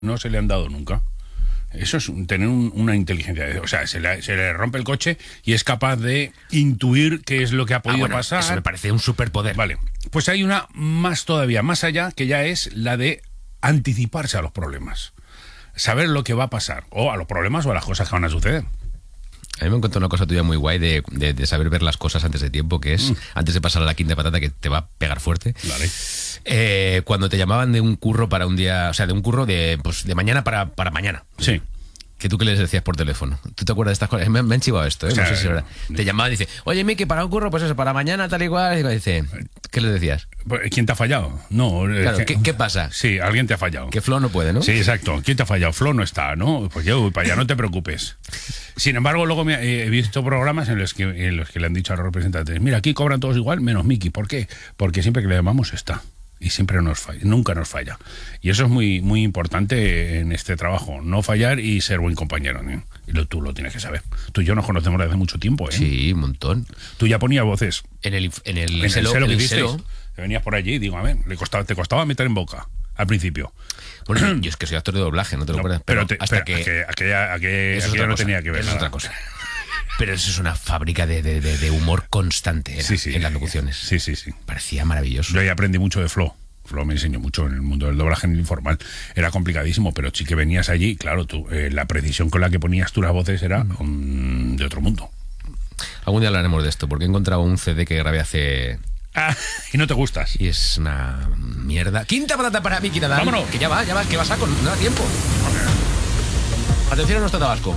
no se le han dado nunca. Eso es tener una inteligencia. O sea, se le rompe el coche y es capaz de intuir qué es lo que ha podido pasar. Eso me parece un superpoder. Vale, pues hay una más todavía, más allá, que ya es la de anticiparse a los problemas. Saber lo que va a pasar, o a los problemas o a las cosas que van a suceder. A mí me encontró una cosa tuya muy guay de saber ver las cosas antes de tiempo, que es antes de pasar a la quinta patata, que te va a pegar fuerte. Vale. Cuando te llamaban de un curro para un día, o sea, de un curro de mañana para mañana. Sí. Que tú qué les decías por teléfono. ¿Tú te acuerdas de estas cosas? Me han chivado esto, ¿eh? O sea, no sé si es verdad. Te llamaban y dice, oye, Miki, para un curro, pues eso, para mañana, tal y cual. Y dice, ¿qué les decías? ¿Quién te ha fallado? No. Claro, ¿qué pasa? Sí, alguien te ha fallado. Que Flo no puede, ¿no? Sí, exacto. ¿Quién te ha fallado? Flo no está, ¿no? Pues yo voy para allá, no te preocupes. Sin embargo, luego he visto programas en los que le han dicho a los representantes, mira, aquí cobran todos igual, menos Miki. ¿Por qué? Porque siempre que le llamamos está. Y siempre nos falla, nunca nos falla. Y eso es muy, muy importante en este trabajo, no fallar y ser buen compañero, ¿eh? Y tú lo tienes que saber. Tú y yo nos conocemos desde hace mucho tiempo, ¿eh? Sí, un montón. Tú ya ponías voces. En el Selo que hicisteis. Te venías por allí y digo, a ver, te costaba meter en boca al principio. Bueno, yo es que soy actor de doblaje, no te lo acuerdas. Pero aquella no tenía que ver eso nada. es otra cosa. Pero eso es una fábrica de humor constante en las locuciones. Sí. Parecía maravilloso. Yo ahí aprendí mucho de Flo. Flo me enseñó mucho en el mundo del doblaje en el informal. Era complicadísimo, pero sí que venías allí, claro, tú, la precisión con la que ponías tú las voces era de otro mundo. Algún día hablaremos de esto, porque he encontrado un CD que grabé hace... y no te gustas. Y es una mierda. Quinta patata para Miki Nadal. Vámonos. Que ya va, que va saco, no da tiempo. Atención a nuestro tabasco.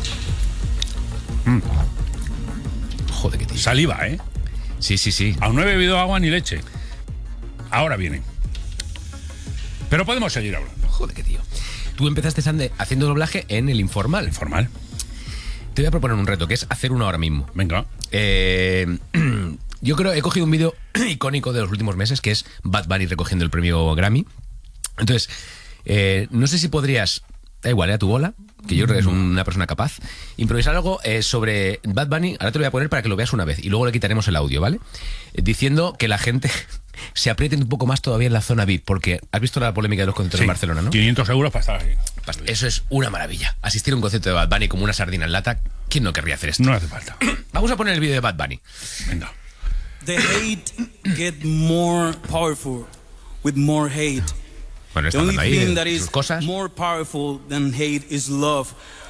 Joder, qué tío. Saliva, ¿eh? Sí. Aún no he bebido agua ni leche. Ahora viene. Pero podemos seguir hablando. Joder, qué tío. Tú empezaste haciendo doblaje en el informal. Informal. Te voy a proponer un reto, que es hacer uno ahora mismo. Venga. Yo creo he cogido un vídeo icónico de los últimos meses, que es Bad Bunny recogiendo el premio Grammy. Entonces, no sé si podrías, da igual, a tu bola, que yo creo que es una persona capaz, improvisar algo sobre Bad Bunny. Ahora te lo voy a poner para que lo veas una vez y luego le quitaremos el audio, ¿vale? Diciendo que la gente se apriete un poco más todavía en la zona VIP, porque has visto la polémica de los conciertos en Barcelona, ¿no? 500 euros para estar ahí. Eso es una maravilla. Asistir a un concierto de Bad Bunny como una sardina en lata, ¿quién no querría hacer esto? No hace falta. Vamos a poner el vídeo de Bad Bunny. Venga. The hate get more powerful with more hate. Bueno, The está only hablando ahí thing that de sus is cosas. more powerful than hate is love.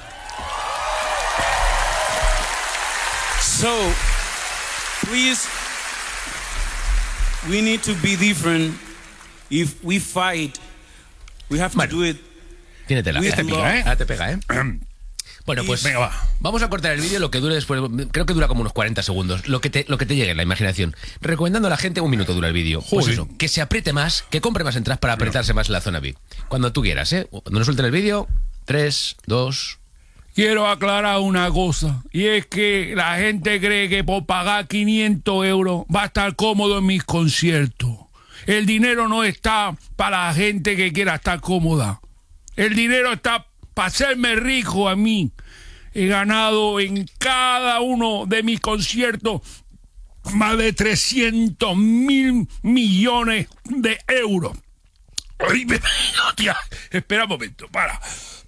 So, please, we need to be different. If we fight, we have to do it. Tiene tela. Te pica, ¿eh? Ahora te pega, ¿eh? Bueno, pues venga, va. Vamos a cortar el vídeo, lo que dure después, creo que dura como unos 40 segundos, lo que te llegue en la imaginación. Recomendando a la gente, 1 minuto dura el vídeo. Pues eso, que se apriete más, que compre más entradas para apretarse más en la zona VIP. Cuando tú quieras, ¿eh? Cuando nos suelten el vídeo, 3, 2... Quiero aclarar una cosa, y es que la gente cree que por pagar 500 euros va a estar cómodo en mis conciertos. El dinero no está para la gente que quiera estar cómoda. El dinero está para hacerme rico a mí. He ganado en cada uno de mis conciertos más de 300.000 millones de euros. Ay, hostia, espera un momento, para.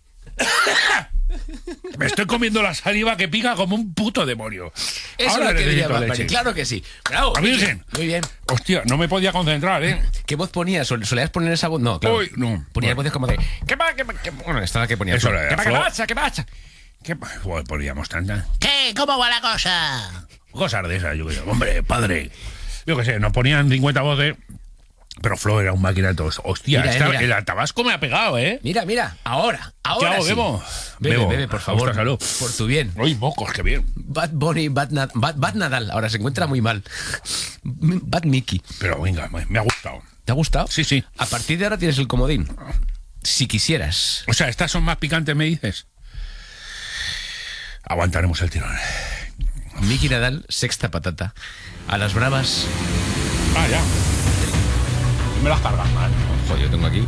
Me estoy comiendo la saliva que pica como un puto demonio. Eso Ahora es lo que diría necesito Bad Bunny. leche. Claro que sí. Bravo. ¿A virgen? Muy bien. Hostia, no me podía concentrar, ¿eh? ¿Qué voz ponías? ¿Solías poner esa voz? No, claro. Uy, no. Ponías voces como de... Bueno, esta es la que ponías. Eso era ¿Qué Flo. pasa? ¿Qué pasa? Joder, poníamos tantas ¿Qué? ¿Cómo va la cosa? cosas de esas, yo que sé. Hombre, padre. Yo que sé, nos ponían 50 voces, pero Flo era un máquina de todos. Hostia, Mira. el Tabasco me ha pegado, ¿eh? Mira, ahora ¿Qué hago, sí. bebo? Bebe, por favor. Ostras, salud. Por tu bien. Uy, mocos, qué bien. Bad Bunny, Bad Nadal. Ahora se encuentra muy mal. Bad Mickey. Pero venga, me ha gustado. ¿Te ha gustado? Sí. A partir de ahora tienes el comodín. Si quisieras. O sea, ¿estas son más picantes, me dices? Aguantaremos el tirón. Mickey Nadal, sexta patata. A las bravas. Ya. Me las cargas mal. Joder, yo tengo aquí.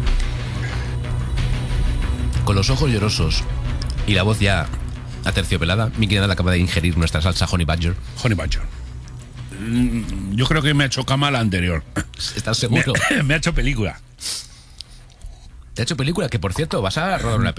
Con los ojos llorosos y la voz ya aterciopelada, Mickey Nadal acaba de ingerir nuestra salsa Honey Badger. Honey Badger. Yo creo que me ha hecho cama la anterior. ¿Estás seguro? Me ha hecho película. Te ha hecho película, que por cierto, vas a rodar una